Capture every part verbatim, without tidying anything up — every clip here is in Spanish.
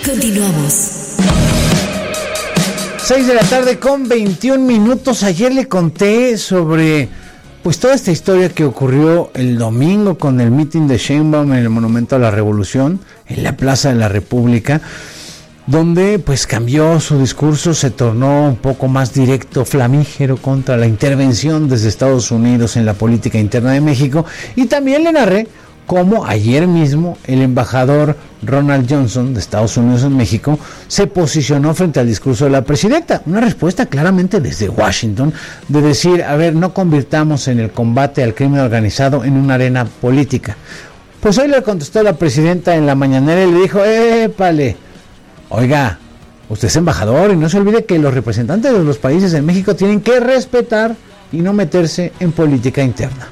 Continuamos. seis de la tarde con veintiún minutos. Ayer le conté sobre pues toda esta historia que ocurrió el domingo con el mitin de Sheinbaum en el Monumento a la Revolución, en la Plaza de la República, donde pues cambió su discurso, se tornó un poco más directo, flamígero contra la intervención desde Estados Unidos en la política interna de México, y también le narré cómo ayer mismo el embajador Ronald Johnson de Estados Unidos en México se posicionó frente al discurso de la presidenta, una respuesta claramente desde Washington de decir, a ver, no convirtamos en el combate al crimen organizado en una arena política. Pues hoy le contestó la presidenta en la mañanera y le dijo, épale, oiga, usted es embajador y no se olvide que los representantes de los países en México tienen que respetar y no meterse en política interna.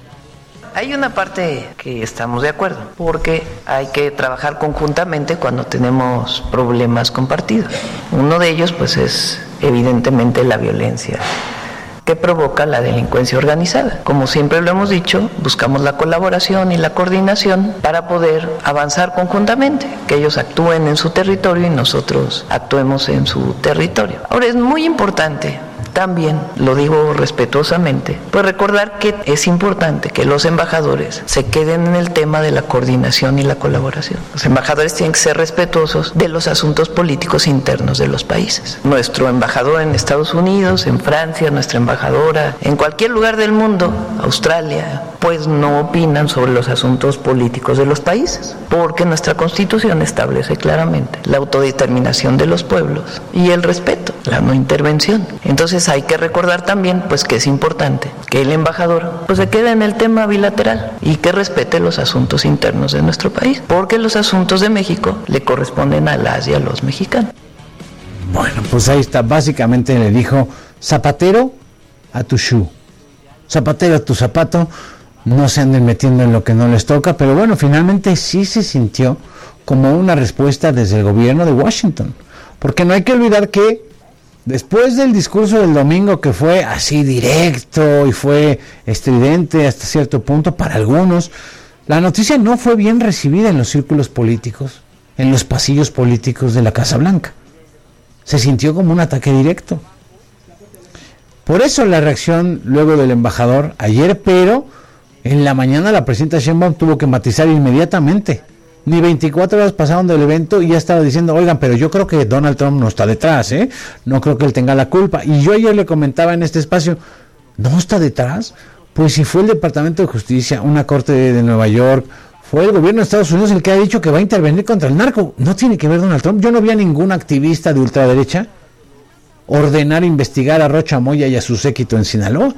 Hay una parte que estamos de acuerdo, porque hay que trabajar conjuntamente cuando tenemos problemas compartidos. Uno de ellos, pues, es evidentemente la violencia que provoca la delincuencia organizada. Como siempre lo hemos dicho, buscamos la colaboración y la coordinación para poder avanzar conjuntamente, que ellos actúen en su territorio y nosotros actuemos en su territorio. Ahora, es muy importante también, lo digo respetuosamente, pues recordar que es importante que los embajadores se queden en el tema de la coordinación y la colaboración. Los embajadores tienen que ser respetuosos de los asuntos políticos internos de los países. Nuestro embajador en Estados Unidos, en Francia, nuestra embajadora, en cualquier lugar del mundo, Australia, pues no opinan sobre los asuntos políticos de los países, porque nuestra Constitución establece claramente la autodeterminación de los pueblos y el respeto, la no intervención. Entonces hay que recordar también pues que es importante que el embajador pues se quede en el tema bilateral y que respete los asuntos internos de nuestro país, porque los asuntos de México le corresponden a las y a los mexicanos. Bueno, pues ahí está, básicamente le dijo, zapatero a tu shoe, zapatero a tu zapato, no se anden metiendo en lo que no les toca, pero bueno, finalmente sí se sintió como una respuesta desde el gobierno de Washington, porque no hay que olvidar que después del discurso del domingo, que fue así directo y fue estridente hasta cierto punto para algunos, la noticia no fue bien recibida en los círculos políticos, en los pasillos políticos de la Casa Blanca. Se sintió como un ataque directo. Por eso la reacción luego del embajador ayer, pero en la mañana la presidenta Sheinbaum tuvo que matizar inmediatamente. Ni veinticuatro horas pasaron del evento y ya estaba diciendo, oigan, pero yo creo que Donald Trump no está detrás, ¿eh? No creo que él tenga la culpa. Y yo ayer le comentaba en este espacio, ¿no está detrás? Pues si fue el Departamento de Justicia, una corte de, de Nueva York, fue el gobierno de Estados Unidos el que ha dicho que va a intervenir contra el narco. No tiene que ver Donald Trump. Yo no vi a ningún activista de ultraderecha ordenar investigar a Rocha Moya y a su séquito en Sinaloa.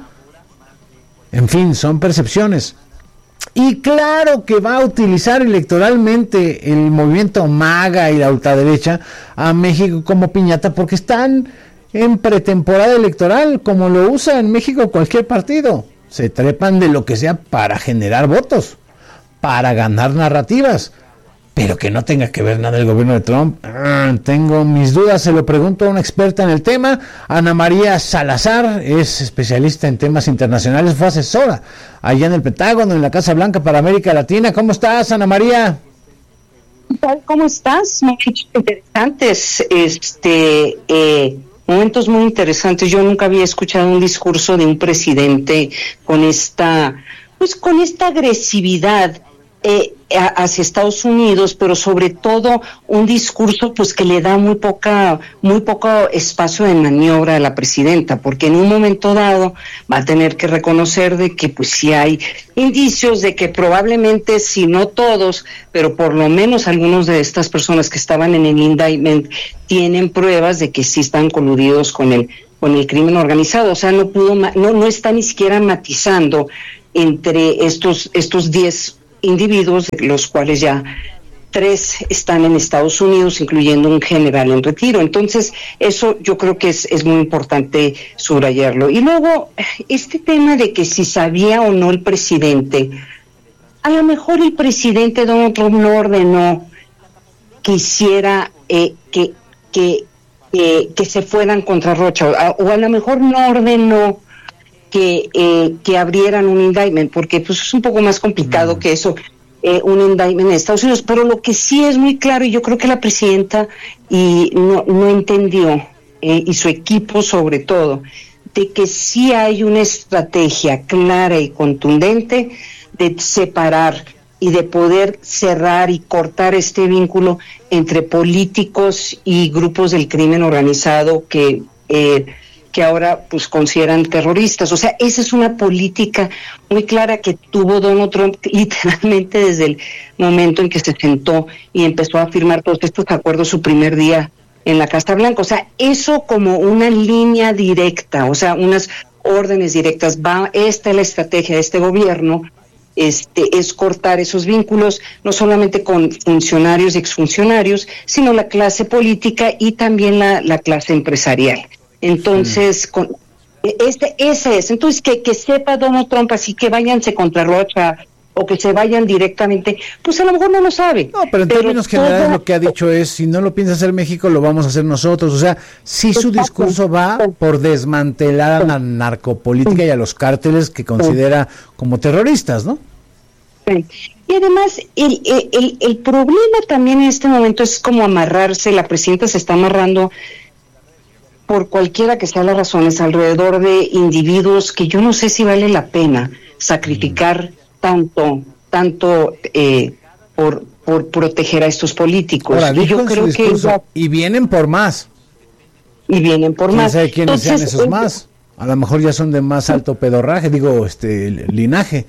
En fin, son percepciones. Y claro que va a utilizar electoralmente el movimiento MAGA y la ultraderecha a México como piñata, porque están en pretemporada electoral, como lo usa en México cualquier partido. Se trepan de lo que sea para generar votos, para ganar narrativas, pero que no tenga que ver nada el gobierno de Trump. Ah, tengo mis dudas, se lo pregunto a una experta en el tema. Ana María Salazar es especialista en temas internacionales, fue asesora allá en el Pentágono, en la Casa Blanca para América Latina. ¿Cómo estás, Ana María? ¿Cómo estás? Momentos interesantes, este, eh, momentos muy interesantes. Yo nunca había escuchado un discurso de un presidente con esta, pues con esta agresividad Eh, hacia Estados Unidos, pero sobre todo un discurso pues que le da muy poca, muy poco espacio de maniobra a la presidenta, porque en un momento dado va a tener que reconocer de que pues sí hay indicios de que probablemente, si no todos, pero por lo menos algunos de estas personas que estaban en el indictment tienen pruebas de que sí están coludidos con el, con el crimen organizado. O sea, no pudo, no, no está ni siquiera matizando entre estos, estos diez individuos, de los cuales ya tres están en Estados Unidos, incluyendo un general en retiro. Entonces, eso yo creo que es, es muy importante subrayarlo. Y luego, este tema de que si sabía o no el presidente, a lo mejor el presidente Donald Trump no ordenó que hiciera, eh, que, que, eh, que se fueran contra Rocha, o, o a lo mejor no ordenó que eh, que abrieran un indictment, porque pues es un poco más complicado mm. que eso. eh, un indictment en Estados Unidos, pero lo que sí es muy claro, y yo creo que la presidenta y no, no entendió, eh, y su equipo sobre todo, de que sí hay una estrategia clara y contundente de separar y de poder cerrar y cortar este vínculo entre políticos y grupos del crimen organizado que eh, que ahora pues consideran terroristas. O sea, esa es una política muy clara que tuvo Donald Trump literalmente desde el momento en que se sentó y empezó a firmar todos estos acuerdos su primer día en la Casa Blanca. O sea, eso como una línea directa, o sea, unas órdenes directas. Va, esta es la estrategia de este gobierno, este, es cortar esos vínculos, no solamente con funcionarios y exfuncionarios, sino la clase política y también la, la clase empresarial. Entonces, sí. con, este, ese es, entonces que, que sepa Donald Trump, así que váyanse contra Rocha o que se vayan directamente, pues a lo mejor no lo sabe. No, pero en pero términos generales toda... lo que ha dicho es, si no lo piensa hacer México, lo vamos a hacer nosotros. O sea, sí su discurso va por desmantelar a la narcopolítica y a los cárteles que considera como terroristas, ¿no? Sí. Y además, el, el, el, el problema también en este momento es como amarrarse, la presidenta se está amarrando por cualquiera que sea las razones, alrededor de individuos que yo no sé si vale la pena sacrificar mm. tanto, tanto eh, por, por proteger a estos políticos. Ahora, y yo creo que ella, y vienen por más. Y vienen por ¿Quién más. sabe quiénes Entonces, sean esos eh, más? A lo mejor ya son de más alto pedorraje, digo, este linaje.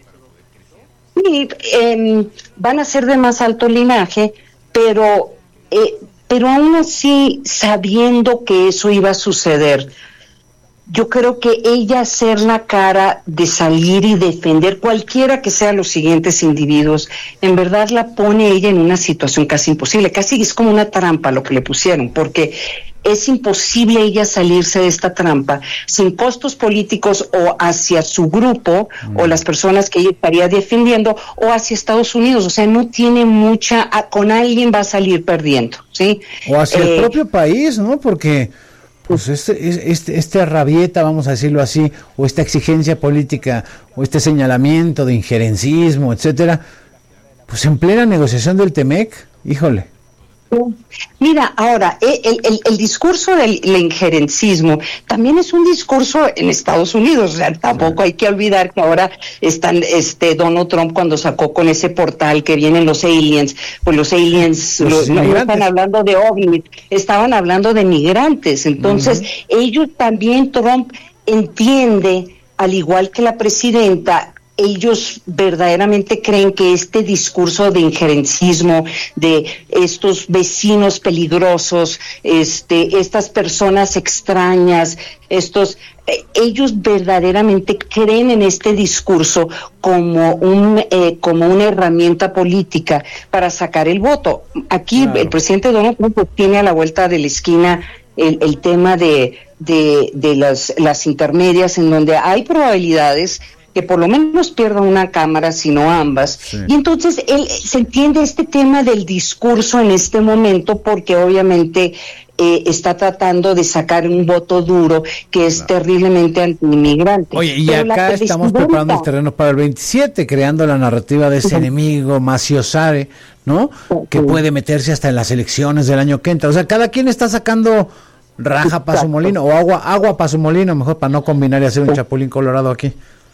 Sí, eh, van a ser de más alto linaje, pero eh, pero aún así, sabiendo que eso iba a suceder, yo creo que ella hacer la cara de salir y defender cualquiera que sean los siguientes individuos, en verdad la pone ella en una situación casi imposible, casi es como una trampa lo que le pusieron, porque es imposible ella salirse de esta trampa sin costos políticos o hacia su grupo mm. o las personas que ella estaría defendiendo o hacia Estados Unidos. O sea, no tiene mucha, con alguien va a salir perdiendo, ¿sí? O hacia eh, el propio país, ¿no? Porque pues este, este, este rabieta, vamos a decirlo así, o esta exigencia política, o este señalamiento de injerencismo, etcétera, pues en plena negociación del Temec, híjole. Mira, ahora, el, el, el discurso del injerencismo también es un discurso en Estados Unidos, o sea, tampoco hay que olvidar que ahora están, este, Donald Trump cuando sacó con ese portal que vienen los aliens, pues los aliens los, lo, no están hablando de ovnis, estaban hablando de migrantes, entonces uh-huh. ellos también, Trump entiende, al igual que la presidenta, ellos verdaderamente creen que este discurso de injerencismo, de estos vecinos peligrosos, este, estas personas extrañas, estos, eh, ellos verdaderamente creen en este discurso como un, eh, como una herramienta política para sacar el voto. Aquí claro. El presidente Donald Trump tiene a la vuelta de la esquina el, el tema de, de, de las, las intermedias, en donde hay probabilidades que por lo menos pierda una cámara, sino ambas. Sí. Y entonces él, se entiende este tema del discurso en este momento, porque obviamente eh, está tratando de sacar un voto duro que es no. terriblemente anti-inmigrante. Oye, y Pero acá estamos preparando el terreno para el veintisiete, creando la narrativa de ese uh-huh. enemigo mafiosare, ¿no? Uh-huh. Que puede meterse hasta en las elecciones del año que entra. O sea, cada quien está sacando raja para su molino, o agua, agua para su molino, mejor para no combinar y hacer un chapulín colorado aquí.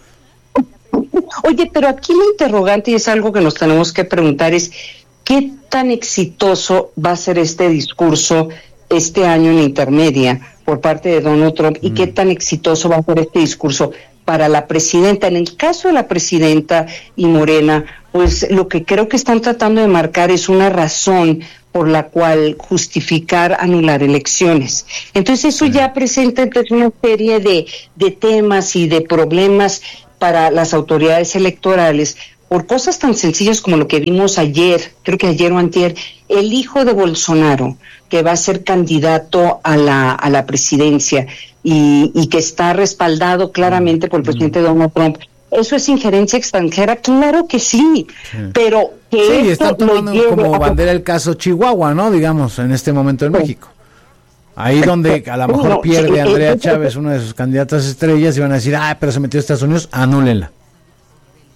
Oye, pero aquí la interrogante, y es algo que nos tenemos que preguntar, es ¿qué tan exitoso va a ser este discurso este año en la intermedia por parte de Donald Trump mm. y qué tan exitoso va a ser este discurso para la presidenta? En el caso de la presidenta y Morena, pues lo que creo que están tratando de marcar es una razón por la cual justificar anular elecciones. Entonces eso sí. ya presenta entonces una serie de, de temas y de problemas para las autoridades electorales, por cosas tan sencillas como lo que vimos ayer, creo que ayer o antier, el hijo de Bolsonaro, que va a ser candidato a la a la presidencia y, y que está respaldado claramente por el presidente mm. Donald Trump. ¿Eso es injerencia extranjera? Claro que sí, sí. pero que sí, está tomando como bandera el caso Chihuahua, ¿no? Digamos, en este momento en sí. México. Ahí donde a lo mejor no, pierde Andrea Chávez, una de sus candidatas estrellas, y van a decir, ah, pero se metió a Estados Unidos, anúlenla.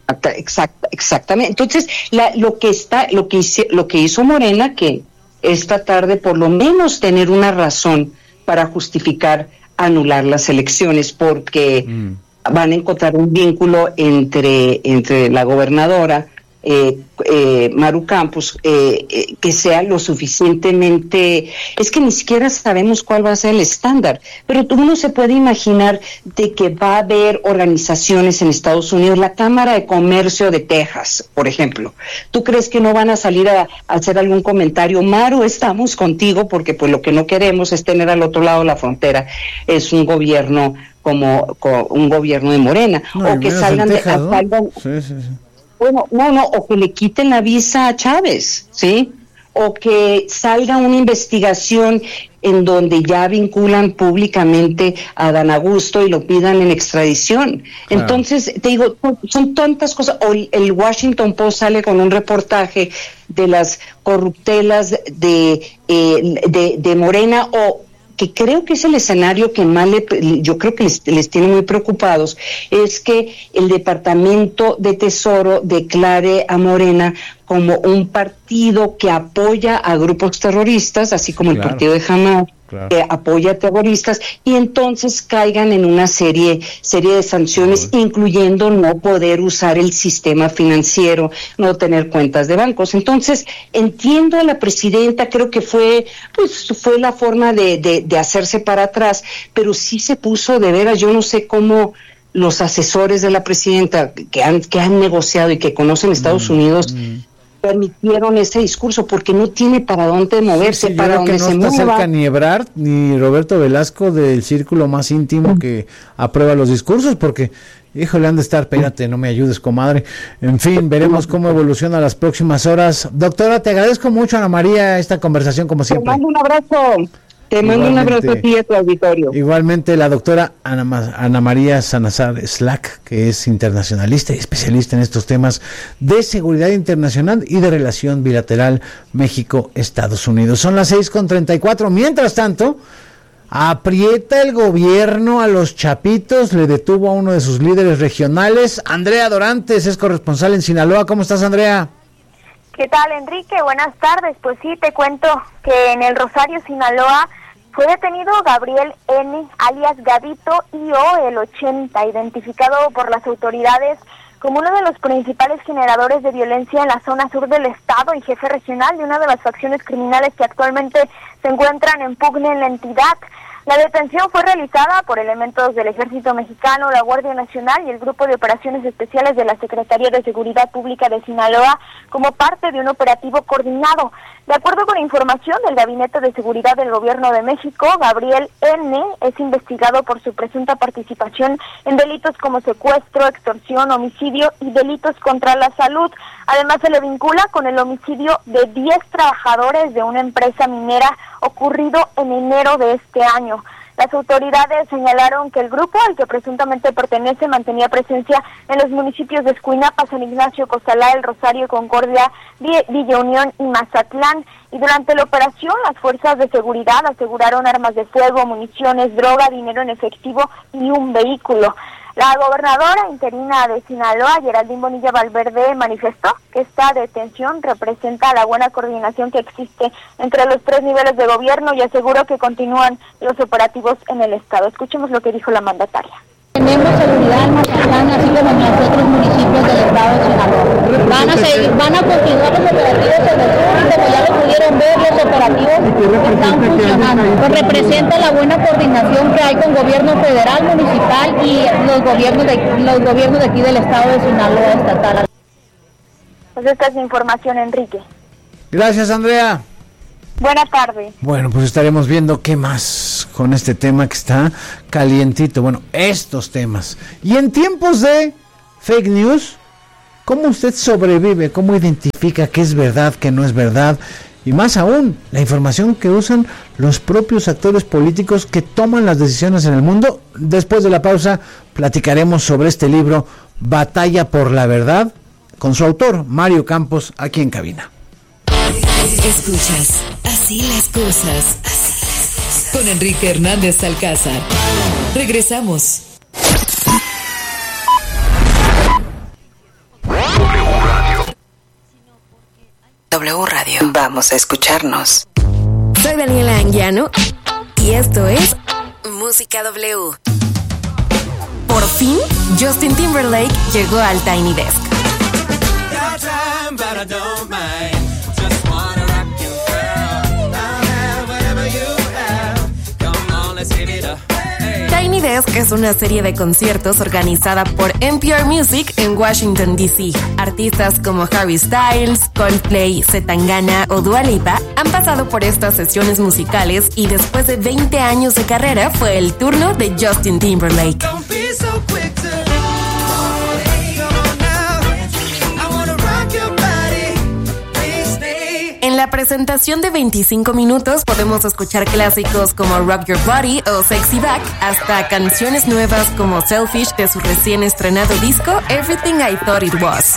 Exact, exactamente. Entonces, la, lo que está, lo que hice, lo que hizo Morena, que esta tarde por lo menos tener una razón para justificar anular las elecciones, porque mm. van a encontrar un vínculo entre, entre la gobernadora eh, eh, Maru Campos, eh, eh, que sea lo suficientemente, es que ni siquiera sabemos cuál va a ser el estándar, pero uno se puede imaginar de que va a haber organizaciones en Estados Unidos, la Cámara de Comercio de Texas, por ejemplo. ¿Tú crees que no van a salir a, a hacer algún comentario? Maru, estamos contigo, porque pues lo que no queremos es tener al otro lado de la frontera es un gobierno como, como un gobierno de Morena, no, o que salgan de Texas, ¿no? salgan, sí, sí, sí. Bueno, no, no, o que le quiten la visa a Chávez, ¿sí? O que salga una investigación en donde ya vinculan públicamente a Dan Augusto y lo pidan en extradición. Claro. Entonces, te digo, son tantas cosas. O el Washington Post sale con un reportaje de las corruptelas de, eh, de, de Morena, o que creo que es el escenario que más le, yo creo que les, les tiene muy preocupados, es que el Departamento de Tesoro declare a Morena como un partido que apoya a grupos terroristas, así como claro. el partido de Hamas, claro. que apoya a terroristas, y entonces caigan en una serie serie de sanciones, claro. incluyendo no poder usar el sistema financiero, no tener cuentas de bancos. Entonces, entiendo a la presidenta, creo que fue pues fue la forma de, de, de hacerse para atrás, pero sí se puso de veras, yo no sé cómo los asesores de la presidenta que han, que han negociado y que conocen Estados mm, Unidos mm. permitieron ese discurso, porque no tiene para dónde moverse, sí, sí, para dónde que no se está mueva. Cerca ni Ebrard ni Roberto Velasco del círculo más íntimo que aprueba los discursos, porque híjole, han de estar, espérate, no me ayudes, comadre. En fin, veremos cómo evoluciona las próximas horas. Doctora, te agradezco mucho, Ana María, esta conversación como siempre. Te mando un abrazo. Te mando un abrazo a ti y a tu auditorio. Igualmente la doctora Ana, Ana María Salazar Slack, que es internacionalista y especialista en estos temas de seguridad internacional y de relación bilateral México-Estados Unidos. Son las seis con treinta y cuatro. Mientras tanto, aprieta el gobierno a los chapitos, le detuvo a uno de sus líderes regionales. Andrea Dorantes es corresponsal en Sinaloa. ¿Cómo estás, Andrea? ¿Qué tal, Enrique? Buenas tardes. Pues sí, te cuento que en el Rosario, Sinaloa, fue detenido Gabriel N., alias Gabito I O, el ochenta, identificado por las autoridades como uno de los principales generadores de violencia en la zona sur del estado y jefe regional de una de las facciones criminales que actualmente se encuentran en pugna en la entidad. La detención fue realizada por elementos del Ejército Mexicano, la Guardia Nacional y el Grupo de Operaciones Especiales de la Secretaría de Seguridad Pública de Sinaloa como parte de un operativo coordinado. De acuerdo con información del Gabinete de Seguridad del Gobierno de México, Gabriel N. es investigado por su presunta participación en delitos como secuestro, extorsión, homicidio y delitos contra la salud. Además, se le vincula con el homicidio de diez trabajadores de una empresa minera ocurrido en enero de este año. Las autoridades señalaron que el grupo al que presuntamente pertenece mantenía presencia en los municipios de Escuinapa, San Ignacio, Costalá, El Rosario, Concordia, Villa Unión y Mazatlán. Y durante la operación, las fuerzas de seguridad aseguraron armas de fuego, municiones, droga, dinero en efectivo y un vehículo. La gobernadora interina de Sinaloa, Geraldine Bonilla Valverde, manifestó que esta detención representa la buena coordinación que existe entre los tres niveles de gobierno y aseguró que continúan los operativos en el estado. Escuchemos lo que dijo la mandataria. Tenemos seguridad en Mazatlán, así como en los otros municipios del estado de Sinaloa. Van a seguir, van a continuar los operativos en el sur, como ya lo pudieron ver, los operativos están funcionando. Pues representa la buena coordinación que hay con gobierno federal, municipal y los gobiernos de, los gobiernos de aquí del estado de Sinaloa estatal. Pues esta es mi información, Enrique. Gracias, Andrea. Buenas tardes. Bueno, pues estaremos viendo qué más con este tema que está calientito. Bueno, estos temas. Y en tiempos de fake news, ¿cómo usted sobrevive? ¿Cómo identifica qué es verdad, qué no es verdad? Y más aún, la información que usan los propios actores políticos que toman las decisiones en el mundo. Después de la pausa, platicaremos sobre este libro, Batalla por la Verdad, con su autor, Mario Campos, aquí en cabina. Escuchas Así las cosas, así las cosas, con Enrique Hernández Alcázar. Regresamos. W Radio. Vamos a escucharnos. Soy Daniela Anguiano y esto es Música W. Por fin, Justin Timberlake llegó al Tiny Desk. Tiny Desk es una serie de conciertos organizada por N P R Music en Washington, D C Artistas como Harry Styles, Coldplay, Zetangana o Dua Lipa han pasado por estas sesiones musicales y después de veinte años de carrera fue el turno de Justin Timberlake. En la presentación de veinticinco minutos podemos escuchar clásicos como Rock Your Body o Sexy Back, hasta canciones nuevas como Selfish de su recién estrenado disco Everything I Thought It Was.